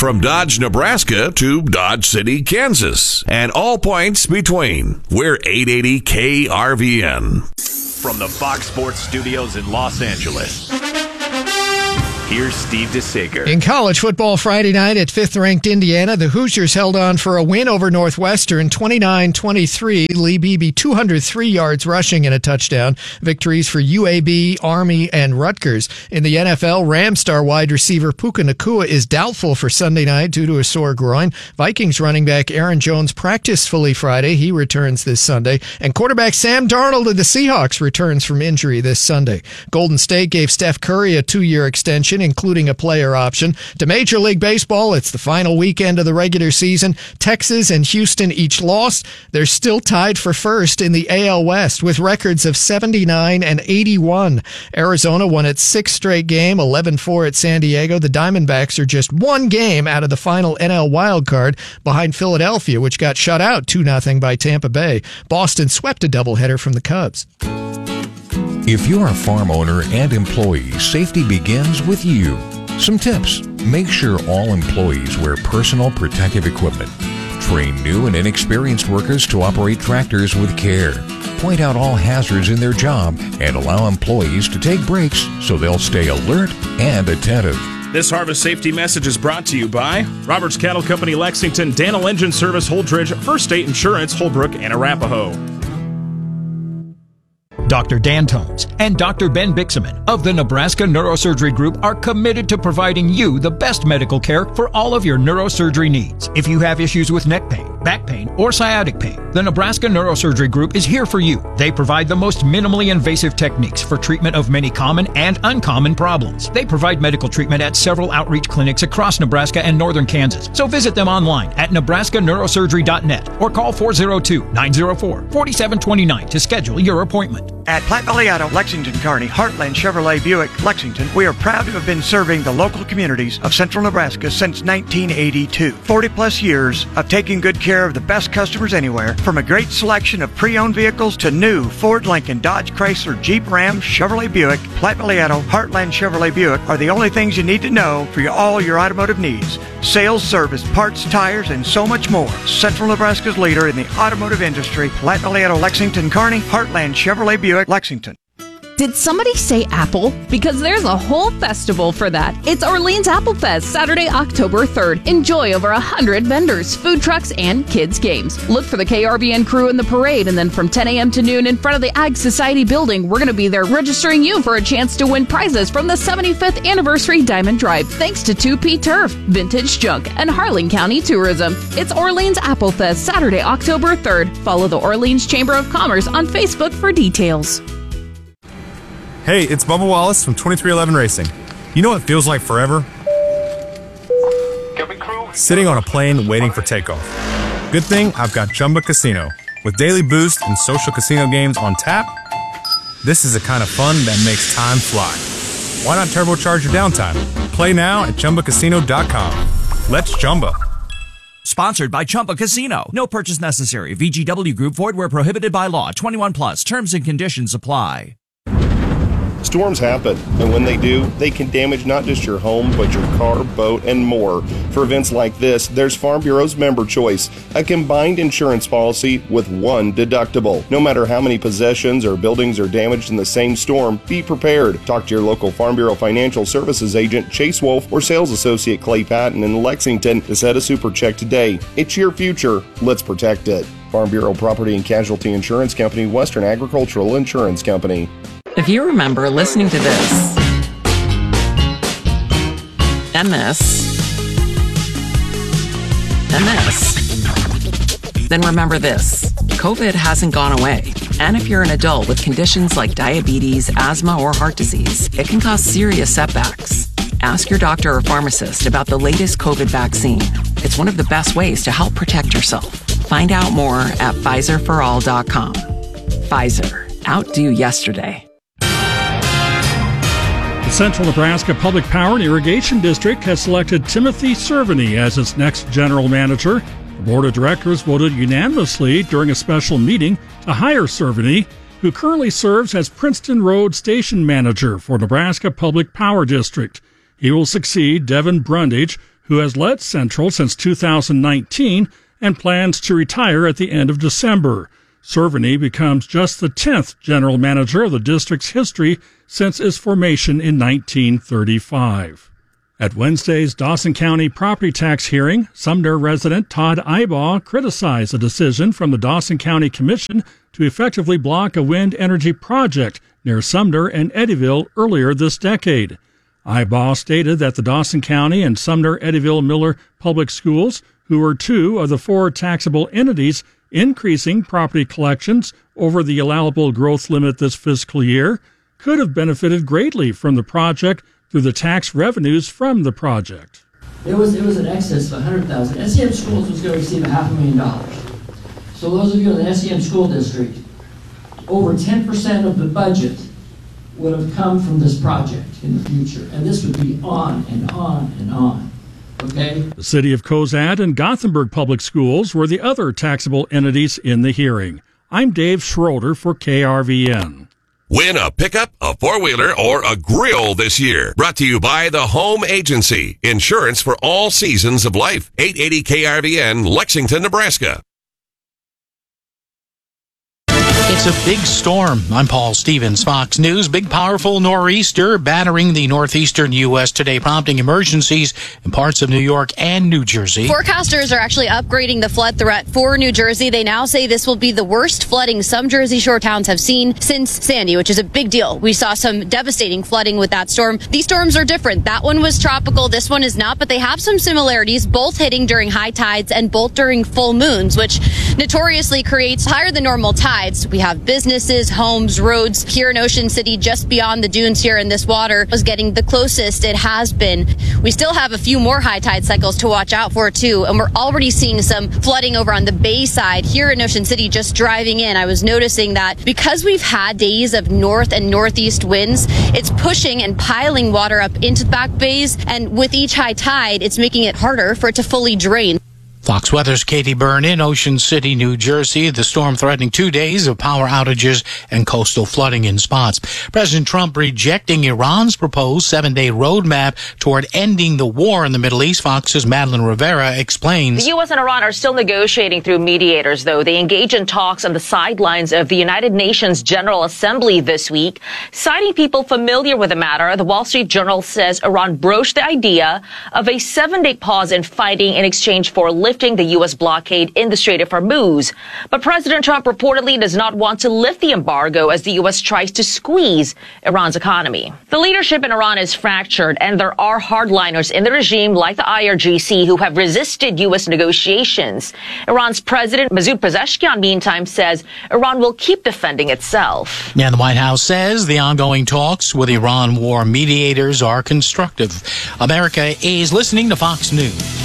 from Dodge, Nebraska to Dodge City, Kansas, and all points between. We're 880 KRVN. From the Fox Sports Studios in Los Angeles, here's Steve DeSager. In college football Friday night at 5th-ranked Indiana, the Hoosiers held on for a win over Northwestern, 29-23. Lee Beebe, 203 yards rushing and a touchdown. Victories for UAB, Army, and Rutgers. In the NFL, Rams star wide receiver Puka Nacua is doubtful for Sunday night due to a sore groin. Vikings running back Aaron Jones practiced fully Friday. He returns this Sunday. And quarterback Sam Darnold of the Seahawks returns from injury this Sunday. Golden State gave Steph Curry a 2-year extension, including a player option. To Major League Baseball, it's the final weekend of the regular season. Texas and Houston each lost. They're still tied for first in the AL West with records of 79 and 81. Arizona won its 6th straight game, 11-4 at San Diego. The Diamondbacks are just one game out of the final NL wildcard behind Philadelphia, which got shut out 2-0 by Tampa Bay. Boston swept a doubleheader from the Cubs. If you're a farm owner and employee, safety begins with you. Some tips. Make sure all employees wear personal protective equipment. Train new and inexperienced workers to operate tractors with care. Point out all hazards in their job and allow employees to take breaks so they'll stay alert and attentive. This harvest safety message is brought to you by Roberts Cattle Company, Lexington, Daniel Engine Service, Holdridge, First State Insurance, Holbrook, and Arapahoe. Dr. Dan Tomes and Dr. Ben Bixaman of the Nebraska Neurosurgery Group are committed to providing you the best medical care for all of your neurosurgery needs. If you have issues with neck pain, back pain, or sciatic pain, the Nebraska Neurosurgery Group is here for you. They provide the most minimally invasive techniques for treatment of many common and uncommon problems. They provide medical treatment at several outreach clinics across Nebraska and northern Kansas. So visit them online at nebraskaneurosurgery.net or call 402-904-4729 to schedule your appointment. At Platte Valley Auto, Lexington, Kearney, Heartland Chevrolet Buick, Lexington, we are proud to have been serving the local communities of central Nebraska since 1982. 40-plus years of taking good care of the best customers anywhere, from a great selection of pre-owned vehicles to new Ford, Lincoln, Dodge, Chrysler, Jeep, Ram, Chevrolet Buick. Platte Valley Auto, Heartland Chevrolet Buick are the only things you need to know for all your automotive needs. Sales, service, parts, tires, and so much more. Central Nebraska's leader in the automotive industry, Platte Valley Auto, Lexington, Kearney, Heartland Chevrolet Buick, Lexington. Did somebody say apple? Because there's a whole festival for that. It's Orleans Apple Fest, Saturday, October 3rd. Enjoy over 100 vendors, food trucks, and kids' games. Look for the KRBN crew in the parade, and then from 10 a.m. to noon in front of the Ag Society building, we're going to be there registering you for a chance to win prizes from the 75th Anniversary Diamond Drive, thanks to 2P Turf, Vintage Junk, and Harlan County Tourism. It's Orleans Apple Fest, Saturday, October 3rd. Follow the Orleans Chamber of Commerce on Facebook for details. Hey, it's Bubba Wallace from 2311 Racing. You know what feels like forever? Sitting on a plane waiting for takeoff. Good thing I've got Chumba Casino. With daily boost and social casino games on tap, this is the kind of fun that makes time fly. Why not turbocharge your downtime? Play now at ChumbaCasino.com. Let's Chumba. Sponsored by Chumba Casino. No purchase necessary. VGW Group. Void where prohibited by law. 21 plus. Terms and conditions apply. Storms happen, and when they do, they can damage not just your home, but your car, boat, and more. For events like this, there's Farm Bureau's Member Choice, a combined insurance policy with one deductible. No matter how many possessions or buildings are damaged in the same storm, be prepared. Talk to your local Farm Bureau Financial Services agent, Chase Wolf, or sales associate Clay Patton in Lexington to set a super check today. It's your future. Let's protect it. Farm Bureau Property and Casualty Insurance Company, Western Agricultural Insurance Company. If you remember listening to this, and this, and this, then remember this. COVID hasn't gone away. And if you're an adult with conditions like diabetes, asthma, or heart disease, it can cause serious setbacks. Ask your doctor or pharmacist about the latest COVID vaccine. It's one of the best ways to help protect yourself. Find out more at PfizerForAll.com. Pfizer. Outdo yesterday. The Central Nebraska Public Power and Irrigation District has selected Timothy Cerveny as its next general manager. The board of directors voted unanimously during a special meeting to hire Cerveny, who currently serves as Princeton Road Station Manager for Nebraska Public Power District. He will succeed Devin Brundage, who has led Central since 2019 and plans to retire at the end of December. Cerveny becomes just the 10th general manager of the district's history since its formation in 1935. At Wednesday's Dawson County property tax hearing, Sumner resident Todd Ibaugh criticized a decision from the Dawson County Commission to effectively block a wind energy project near Sumner and Eddyville earlier this decade. Ibaugh stated that the Dawson County and Sumner-Eddyville-Miller public schools, who were two of the four taxable entities increasing property collections over the allowable growth limit this fiscal year, could have benefited greatly from the project through the tax revenues from the project. It was an excess of $100,000. SEM Schools was going to receive $500,000. So those of you in the SEM school district, over 10% of the budget would have come from this project in the future. And this would be on and on and on. Okay? The City of Cozad and Gothenburg Public Schools were the other taxable entities in the hearing. I'm Dave Schroeder for KRVN. Win a pickup, a four-wheeler, or a grill this year. Brought to you by the Home Agency. Insurance for all seasons of life. 880 KRVN, Lexington, Nebraska. It's a big storm. I'm Paul Stevens, Fox News. Big, powerful nor'easter battering the northeastern U.S. today, prompting emergencies in parts of New York and New Jersey. Forecasters are actually upgrading the flood threat for New Jersey. They now say this will be the worst flooding some Jersey Shore towns have seen since Sandy, which is a big deal. We saw some devastating flooding with that storm. These storms are different. That one was tropical. This one is not, but they have some similarities, both hitting during high tides and both during full moons, which notoriously creates higher than normal tides. We have businesses, homes, roads here in Ocean City, just beyond the dunes here, and this water was getting the closest it has been. We still have a few more high tide cycles to watch out for too, and we're already seeing some flooding over on the bay side here in Ocean City. Just driving in, I was noticing that because we've had days of north and northeast winds, it's pushing and piling water up into the back bays, and with each high tide, it's making it harder for it to fully drain. Fox Weather's Katie Byrne in Ocean City, New Jersey. The storm threatening 2 days of power outages and coastal flooding in spots. President Trump rejecting Iran's proposed 7-day roadmap toward ending the war in the Middle East. Fox's Madeline Rivera explains. The U.S. and Iran are still negotiating through mediators, though. They engage in talks on the sidelines of the United Nations General Assembly this week. Citing people familiar with the matter, the Wall Street Journal says Iran broached the idea of a 7-day pause in fighting in exchange for lifting the U.S. blockade in the Strait of Hormuz. But President Trump reportedly does not want to lift the embargo as the U.S. tries to squeeze Iran's economy. The leadership in Iran is fractured, and there are hardliners in the regime like the IRGC who have resisted U.S. negotiations. Iran's President Masoud Pezeshkian, meantime, says Iran will keep defending itself. And the White House says the ongoing talks with Iran war mediators are constructive. America is listening to Fox News.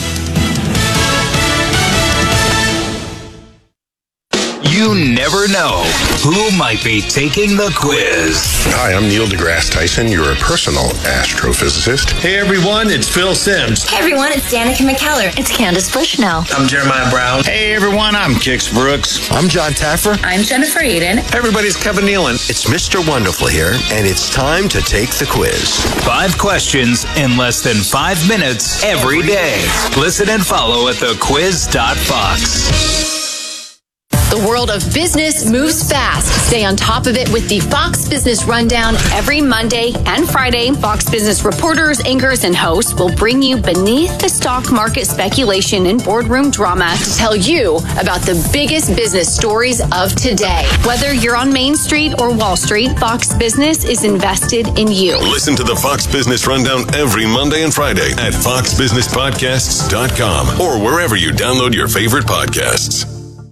You never know who might be taking the quiz. Hi, I'm Neil deGrasse Tyson, your personal astrophysicist. Hey everyone, it's Phil Sims. Hey everyone, it's Danica McKellar. It's Candace Bushnell. I'm Jeremiah Brown. Hey everyone, I'm Kix Brooks. I'm John Taffer. I'm Jennifer Aiden. Hey everybody, it's Kevin Nealon. It's Mr. Wonderful here, and it's time to take the quiz. 5 questions in less than 5 minutes every day. Listen and follow at thequiz.fox. The world of business moves fast. Stay on top of it with the Fox Business Rundown every Monday and Friday. Fox Business reporters, anchors, and hosts will bring you beneath the stock market speculation and boardroom drama to tell you about the biggest business stories of today. Whether you're on Main Street or Wall Street, Fox Business is invested in you. Listen to the Fox Business Rundown every Monday and Friday at foxbusinesspodcasts.com or wherever you download your favorite podcasts.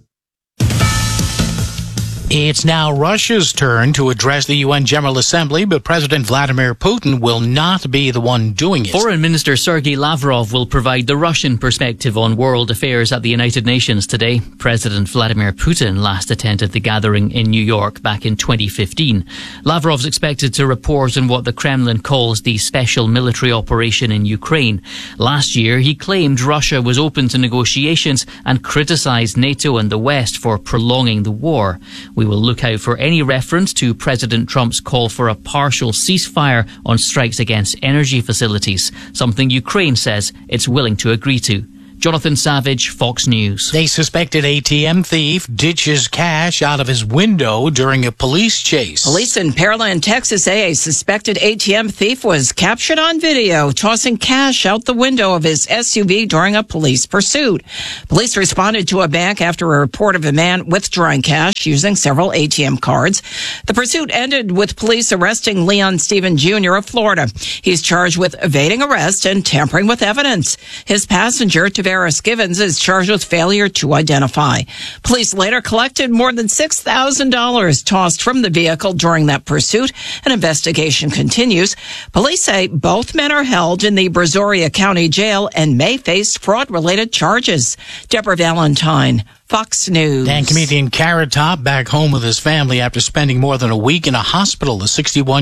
It's now Russia's turn to address the UN General Assembly, but President Vladimir Putin will not be the one doing it. Foreign Minister Sergei Lavrov will provide the Russian perspective on world affairs at the United Nations today. President Vladimir Putin last attended the gathering in New York back in 2015. Lavrov's expected to report on what the Kremlin calls the special military operation in Ukraine. Last year, he claimed Russia was open to negotiations and criticized NATO and the West for prolonging the war. We will look out for any reference to President Trump's call for a partial ceasefire on strikes against energy facilities, something Ukraine says it's willing to agree to. Jonathan Savage, Fox News. A suspected ATM thief ditches cash out of his window during a police chase. Police in Pearland, Texas say a suspected ATM thief was captured on video tossing cash out the window of his SUV during a police pursuit. Police responded to a bank after a report of a man withdrawing cash using several ATM cards. The pursuit ended with police arresting Leon Stephen Jr. of Florida. He's charged with evading arrest and tampering with evidence. His passenger, Tavares Givens, is charged with failure to identify. Police later collected more than $6,000 tossed from the vehicle during that pursuit. An investigation continues. Police say both men are held in the Brazoria County Jail and may face fraud-related charges. Deborah Valentine, Fox News. And comedian Carrot Top back home with his family after spending more than a week in a hospital. The 61